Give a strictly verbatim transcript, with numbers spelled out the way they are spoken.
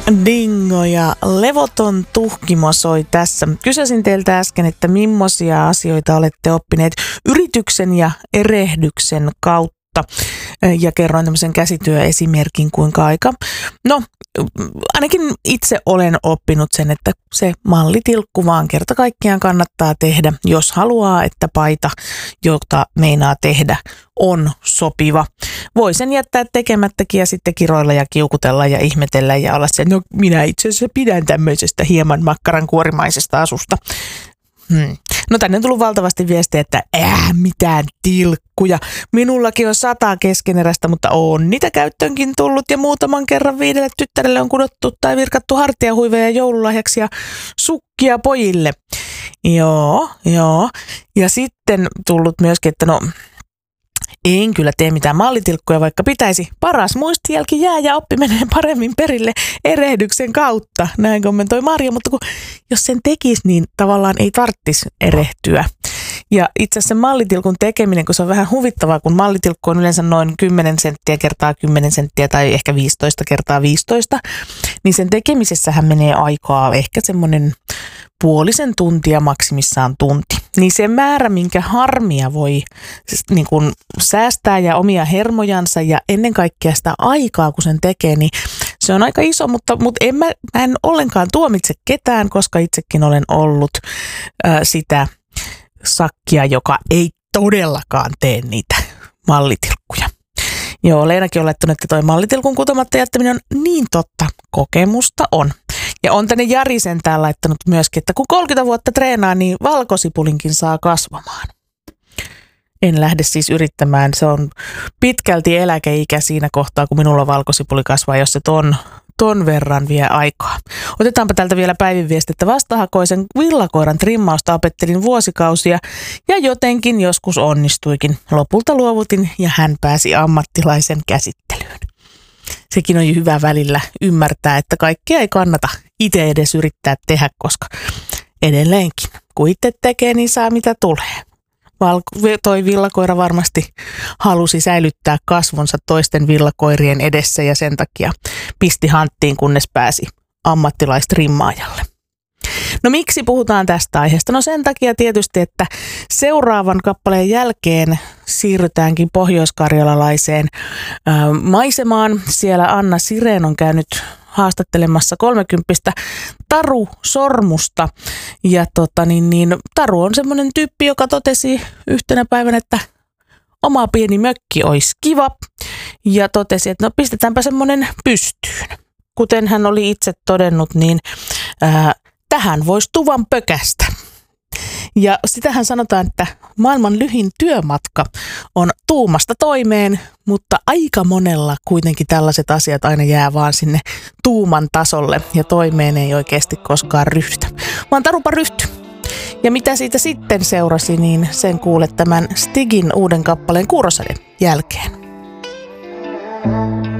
Dingo ja levoton tuhkimo soi tässä. Kysäsin teiltä äsken, että millaisia asioita olette oppineet yrityksen ja erehdyksen kautta. Ja kerroin tämmöisen käsityöesimerkin, kuinka aika. No, ainakin itse olen oppinut sen, että se mallitilkku vaan kerta kaikkiaan kannattaa tehdä, jos haluaa, että paita, jota meinaa tehdä, on sopiva. Voi sen jättää tekemättäkin ja sitten kiroilla ja kiukutella ja ihmetellä ja olla se, no minä itse asiassa pidän tämmöisestä hieman makkarankuorimaisesta asusta. Hmm. No tänne on tullut valtavasti viestiä, että äh, mitään tilkkuja. Minullakin on sata keskeneräistä, mutta on niitä käyttöönkin tullut ja muutaman kerran viidelle tyttärelle on kudottu tai virkattu hartiahuiveja joululahjaksi ja sukkia pojille. Joo, joo. Ja sitten tullut myöskin, että no en kyllä tee mitään mallitilkkuja, vaikka pitäisi. Paras muistijälki jää ja oppi menee paremmin perille erehdyksen kautta. Näin kommentoi Marja, mutta kun, jos sen tekisi, niin tavallaan ei tarvitsisi erehtyä. Ja itse asiassa mallitilkun tekeminen, kun se on vähän huvittavaa, kun mallitilkku on yleensä noin kymmenen senttiä kertaa kymmenen senttiä tai ehkä viisitoista kertaa viisitoista, niin sen tekemisessähän menee aikaa ehkä semmoinen puolisen tuntia, maksimissaan tunti. Niin se määrä, minkä harmia voi niin kun säästää ja omia hermojansa ja ennen kaikkea sitä aikaa, kun sen tekee, niin se on aika iso, mutta, mutta en mä, mä en ollenkaan tuomitse ketään, koska itsekin olen ollut ää, sitä sakkia, joka ei todellakaan tee niitä mallitilkkuja. Joo, Leenakin on laittanut, että toi mallitilkun kutomatta jättäminen on niin totta, kokemusta on. Ja on tänne Jari sentään laittanut myöskin, että kun kolmekymmentä vuotta treenaa, niin valkosipulinkin saa kasvamaan. En lähde siis yrittämään. Se on pitkälti eläkeikä siinä kohtaa, kun minulla valkosipuli kasvaa, jos se ton, ton verran vie aikaa. Otetaanpa täältä vielä päivin viesti, että vastahakoisen villakoiran trimmausta opettelin vuosikausia ja jotenkin joskus onnistuikin. Lopulta luovutin ja hän pääsi ammattilaisen käsittelyyn. Sekin on jo hyvä välillä ymmärtää, että kaikkea ei kannata itse edes yrittää tehdä, koska edelleenkin, kun itse tekee, niin saa mitä tulee. Val- toi villakoira varmasti halusi säilyttää kasvonsa toisten villakoirien edessä ja sen takia pisti hanttiin, kunnes pääsi ammattilaistrimmaajalle. No miksi puhutaan tästä aiheesta? No sen takia tietysti, että seuraavan kappaleen jälkeen siirrytäänkin pohjoiskarjalalaiseen ö, maisemaan. Siellä Anna Sirén on käynyt haastattelemassa kolmekymppistä Taru Sormusta. Ja tota, niin, niin, Taru on semmoinen tyyppi, joka totesi yhtenä päivänä, että oma pieni mökki olisi kiva. Ja totesi, että no pistetäänpä semmoinen pystyyn. Kuten hän oli itse todennut, niin ää, tähän voisi tuvan pökästä. Ja sitähän sanotaan, että maailman lyhin työmatka on tuumasta toimeen, mutta aika monella kuitenkin tällaiset asiat aina jää vaan sinne tuuman tasolle ja toimeen ei oikeasti koskaan ryhdytä. Vaan Tarupa ryhty. Ja mitä siitä sitten seurasi, niin sen kuulet tämän Stigin uuden kappaleen Kuurosaden jälkeen.